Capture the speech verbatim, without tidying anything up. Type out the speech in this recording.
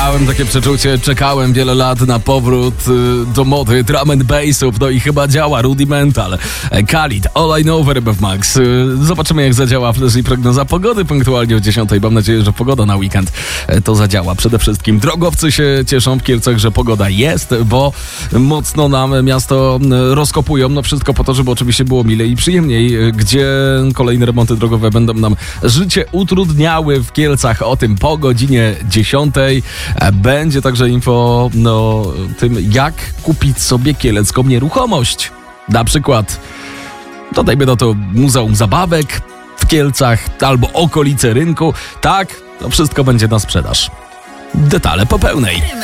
Miałem takie przeczucie, czekałem wiele lat na powrót y, do mody drum and bassów, no i chyba działa Rudimental. Khalid, All I Know w R M F Max. Y, zobaczymy, jak zadziała flash i prognoza pogody punktualnie o dziesiątej. Mam nadzieję, że pogoda na weekend y, to zadziała. Przede wszystkim drogowcy się cieszą w Kielcach, że pogoda jest, bo mocno nam miasto y, rozkopują. No wszystko po to, żeby oczywiście było milej i przyjemniej, y, gdzie kolejne remonty drogowe będą nam życie utrudniały w Kielcach. O tym po godzinie dziesiątej. Będzie także info no, tym, jak kupić sobie kielecką nieruchomość. Na przykład, dodajmy do to Muzeum Zabawek w Kielcach albo okolice rynku. Tak, to wszystko będzie na sprzedaż. Detale po pełnej.